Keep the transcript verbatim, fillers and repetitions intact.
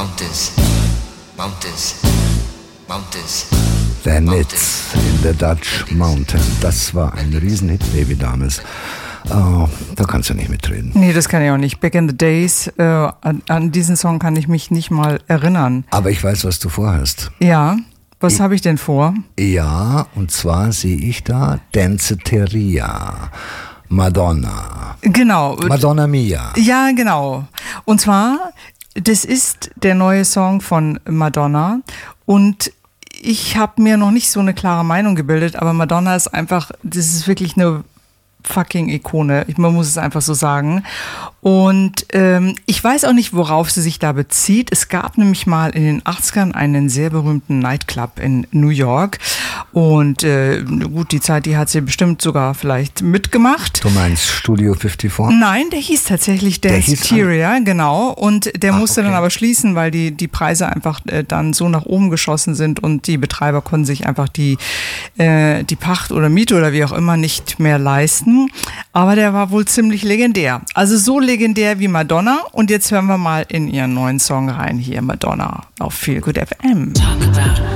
mountains, mountains, mountains. The Nits in the Dutch Mountain. Das war ein Riesenhit, Baby Dames. Oh, da kannst du nicht mitreden. Nee, das kann ich auch nicht. Back in the Days, äh, an, an diesen Song kann ich mich nicht mal erinnern. Aber ich weiß, was du vorhast. Ja, was habe ich denn vor? Ja, und zwar sehe ich da Danceteria, Madonna. Genau. Madonna Mia. Ja, genau. Und zwar, das ist der neue Song von Madonna und ich habe mir noch nicht so eine klare Meinung gebildet, aber Madonna ist einfach, das ist wirklich eine fucking Ikone. Man muss es einfach so sagen. Und ähm, ich weiß auch nicht, worauf sie sich da bezieht. Es gab nämlich mal in den achtzigern einen sehr berühmten Nightclub in New York. Und äh, gut, die Zeit, die hat sie bestimmt sogar vielleicht mitgemacht. Du meinst Studio vierundfünfzig? Nein, der hieß tatsächlich Danceteria, genau. Und der Ach, musste okay. dann aber schließen, weil die, die Preise einfach äh, dann so nach oben geschossen sind und die Betreiber konnten sich einfach die, äh, die Pacht oder Miete oder wie auch immer nicht mehr leisten. Aber der war wohl ziemlich legendär. Also so legendär wie Madonna. Und jetzt hören wir mal in ihren neuen Song rein. Hier Madonna auf Feel Good F M.